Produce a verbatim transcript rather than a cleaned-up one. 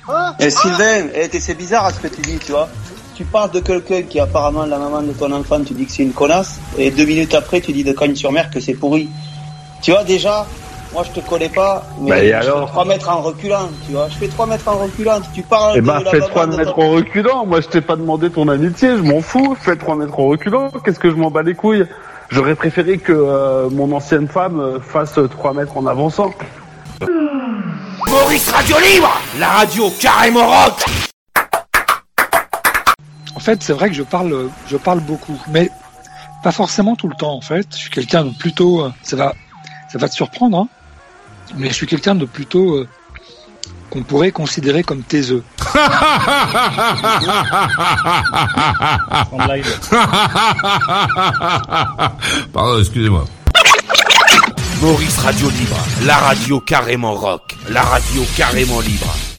Hein Et Sylvain, eh, c'est bizarre ce que tu dis, tu vois. Tu parles de quelqu'un qui est apparemment la maman de ton enfant, tu dis que c'est une connasse, et deux minutes après, tu dis de Cagnes-sur-Mer que c'est pourri. Tu vois, déjà, moi je te connais pas, mais bah, je alors... fais trois mètres en reculant, tu vois. Je fais trois mètres en reculant, tu parles eh de bah, la fais maman trois de mètres ton... en reculant. Moi, je t'ai pas demandé ton amitié, je m'en fous. Fais trois mètres en reculant. Qu'est-ce que je m'en bats les couilles? J'aurais préféré que euh, mon ancienne femme euh, fasse trois mètres en avançant. Maurice Radio Libre, la radio carrément rock. En fait, c'est vrai que je parle, je parle beaucoup, mais pas forcément tout le temps. En fait, je suis quelqu'un de plutôt, ça va, ça va te surprendre, hein, mais je suis quelqu'un de plutôt euh, qu'on pourrait considérer comme taiseux. Pardon, excusez-moi. Maurice Radio Libre, la radio carrément rock, la radio carrément libre.